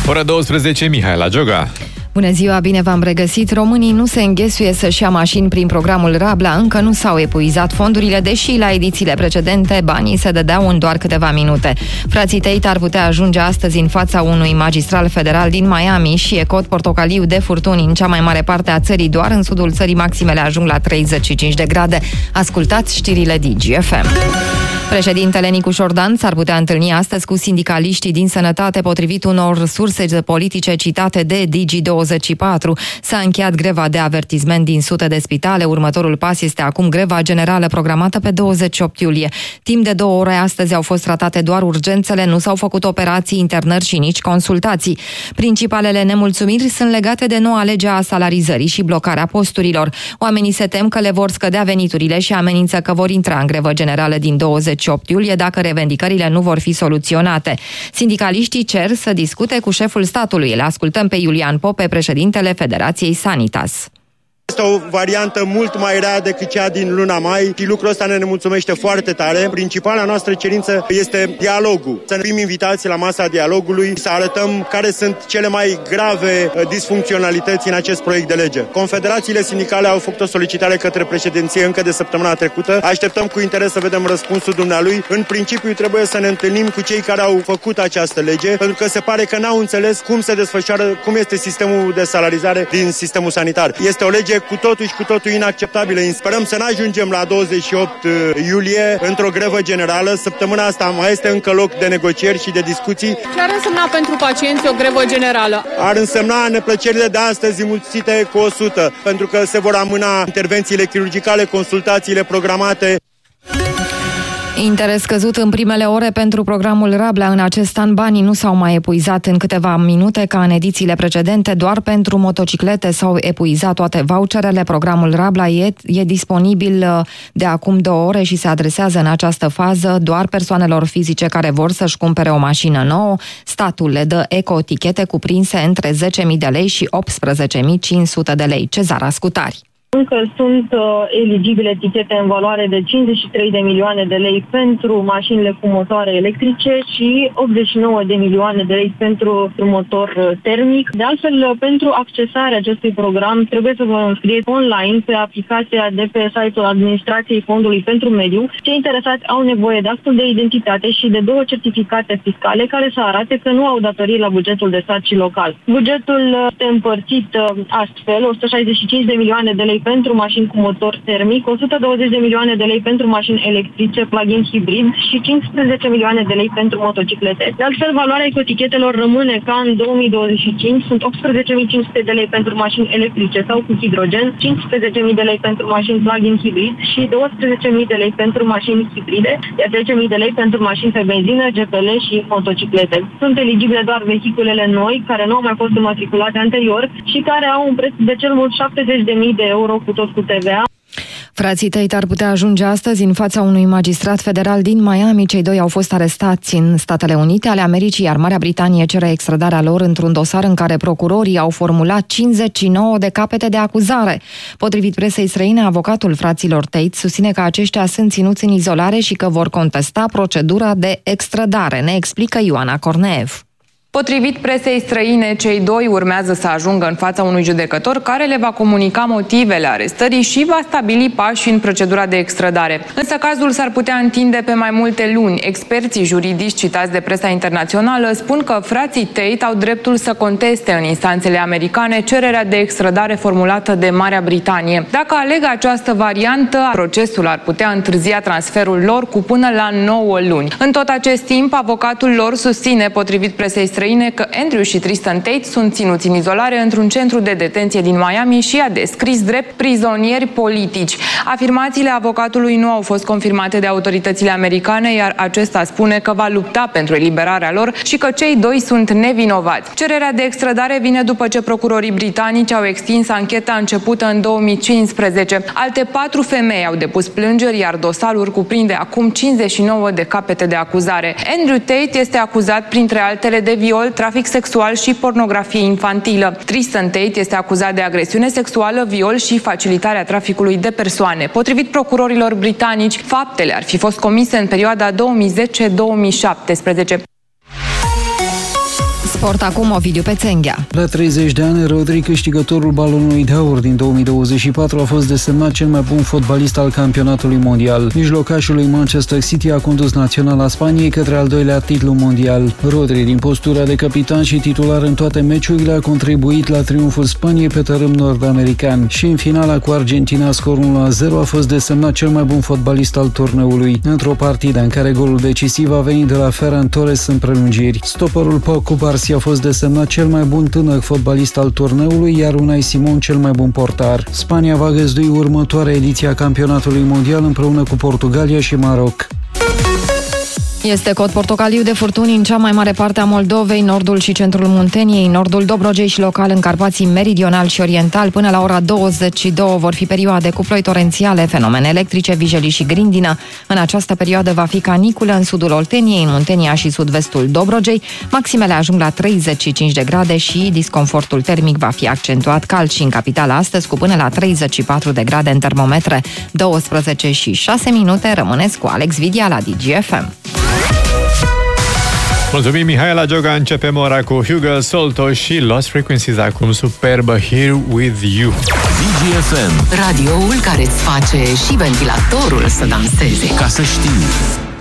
Ora 12, Mihaela Gioga. Bună ziua, bine v-am regăsit. Românii nu se înghesuie să-și ia mașini prin programul Rabla, încă nu s-au epuizat fondurile, deși la edițiile precedente banii se dădeau în doar câteva minute. Frații Tate ar putea ajunge astăzi în fața unui magistral federal din Miami și e cod portocaliu de furtuni în cea mai mare parte a țării, doar în sudul țării maximele ajung la 35 de grade. Ascultați știrile DGFM. Președintele Nicu Șordan s-ar putea întâlni astăzi cu sindicaliștii din sănătate, potrivit unor surse politice citate de Digi24. S-a încheiat greva de avertisment din sute de spitale. Următorul pas este acum greva generală programată pe 28 iulie. Timp de 2 ore astăzi au fost tratate doar urgențele, nu s-au făcut operații, internări și nici consultații. Principalele nemulțumiri sunt legate de noua lege a salarizării și blocarea posturilor. Oamenii se tem că le vor scădea veniturile și amenință că vor intra în grevă generală din 28 iulie dacă revendicările nu vor fi soluționate. Sindicaliștii cer să discute cu șeful statului. Îl ascultăm pe Iulian Pope, președintele Federației Sanitas. Este o variantă mult mai rea decât cea din luna mai și lucrul ăsta ne nemulțumește foarte tare. Principala noastră cerință este dialogul. Să fim invitați la masa dialogului, să arătăm care sunt cele mai grave disfuncționalități în acest proiect de lege. Confederațiile sindicale au făcut o solicitare către președinție încă de săptămâna trecută. Așteptăm cu interes să vedem răspunsul dumnealui. În principiu trebuie să ne întâlnim cu cei care au făcut această lege, pentru că se pare că n-au înțeles cum se desfășoară, cum este sistemul de salarizare din sistemul sanitar. Este o lege cu totul inacceptabilă. Sperăm să nu ajungem la 28 iulie într-o grevă generală. Săptămâna asta mai este încă loc de negocieri și de discuții. Ce ar însemna pentru pacienți o grevă generală? Ar însemna neplăcerile de astăzi înmulțite cu 100, pentru că se vor amâna intervențiile chirurgicale, consultațiile programate. Interes scăzut în primele ore pentru programul Rabla. În acest an banii nu s-au mai epuizat în câteva minute ca în edițiile precedente. Doar pentru motociclete s-au epuizat toate voucherele. Programul Rabla e disponibil de acum 2 ore și se adresează în această fază doar persoanelor fizice care vor să-și cumpere o mașină nouă. Statul le dă ecotichete cuprinse între 10.000 de lei și 18.500 de lei. Cezara Scutari. Încă sunt eligibile etichete în valoare de 53 de milioane de lei pentru mașinile cu motoare electrice și 89 de milioane de lei pentru motor termic. De altfel, pentru accesarea acestui program trebuie să vă înscrieți online pe aplicația de pe site-ul Administrației Fondului pentru Mediu. Cei interesați au nevoie de actul de identitate și de 2 certificate fiscale care să arate că nu au datorii la bugetul de stat și local. Bugetul este împărțit astfel: 165 de milioane de lei pentru mașini cu motor termic, 120 de milioane de lei pentru mașini electrice, plug-in hibrid și 15 milioane de lei pentru motociclete. De altfel, valoarea ecotichetelor rămâne ca în 2025, sunt 18.500 de lei pentru mașini electrice sau cu hidrogen, 15.000 de lei pentru mașini plug-in hibrid și 12.000 de lei pentru mașini hibride, iar 10.000 de lei pentru mașini pe benzină, GPL și motociclete. Sunt eligibile doar vehiculele noi, care nu au mai fost înmatriculate anterior și care au un preț de cel mult 70.000 de euro cu tot cu TVA. Frații Tate ar putea ajunge astăzi în fața unui magistrat federal din Miami. Cei 2 au fost arestați în Statele Unite ale Americii, iar Marea Britanie cere extradarea lor într-un dosar în care procurorii au formulat 59 de capete de acuzare. Potrivit presei străine, avocatul fraților Tate susține că aceștia sunt ținuți în izolare și că vor contesta procedura de extradare. Ne explică Ioana Corneev. Potrivit presei străine, cei 2 urmează să ajungă în fața unui judecător care le va comunica motivele arestării și va stabili pași în procedura de extradare. Însă cazul s-ar putea întinde pe mai multe luni. Experții juridici citați de presa internațională spun că frații Tate au dreptul să conteste în instanțele americane cererea de extradare formulată de Marea Britanie. Dacă aleg această variantă, procesul ar putea întârzia transferul lor cu până la 9 luni. În tot acest timp, avocatul lor susține, potrivit presei străine, că Andrew și Tristan Tate sunt ținuți în izolare într-un centru de detenție din Miami și a descris drept prizonieri politici. Afirmațiile avocatului nu au fost confirmate de autoritățile americane, iar acesta spune că va lupta pentru eliberarea lor și că cei 2 sunt nevinovați. Cererea de extradare vine după ce procurorii britanici au extins ancheta începută în 2015. Alte 4 femei au depus plângeri, iar dosarul cuprinde acum 59 de capete de acuzare. Andrew Tate este acuzat, printre altele, de viol, trafic sexual și pornografie infantilă. Tristan Tate este acuzat de agresiune sexuală, viol și facilitarea traficului de persoane. Potrivit procurorilor britanici, faptele ar fi fost comise în perioada 2010-2017. Sport acum, Ovidiu Pețenghea. La 30 de ani, Rodri, câștigătorul balonului de aur din 2024, a fost desemnat cel mai bun fotbalist al campionatului mondial. Mijlocașul lui Manchester City a condus naționala Spaniei către al doilea titlu mondial. Rodri, din postura de capitan și titular în toate meciurile, a contribuit la triumful Spaniei pe tărâm nord-american. Și în finala cu Argentina, scorul 1-0, a fost desemnat cel mai bun fotbalist al turneului, într-o partidă în care golul decisiv a venit de la Ferran Torres în prelungiri. Stopperul Pau Cubarsí a fost desemnat cel mai bun tânăr fotbalist al turneului, iar Unai Simon cel mai bun portar. Spania va găzdui următoarea ediție a campionatului mondial împreună cu Portugalia și Maroc. Este cod portocaliu de furtuni în cea mai mare parte a Moldovei, nordul și centrul Munteniei, nordul Dobrogei și local în Carpații meridional și oriental. Până la ora 22 vor fi perioade cu ploi torențiale, fenomene electrice, vijelii și grindină. În această perioadă va fi caniculă în sudul Olteniei, în Muntenia și sud-vestul Dobrogei. Maximele ajung la 35 de grade și disconfortul termic va fi accentuat. Cald și în capitală astăzi cu până la 34 de grade în termometre. 12 și 6 minute, rămâneți cu Alex Vidia la DGFM. Mulțumim, Mihaela Gioga. Începem ora cu Hugo Solto și Lost Frequencies, acum superbă Here With You. DGFM, radioul care îți face și ventilatorul să danseze. Ca să știi.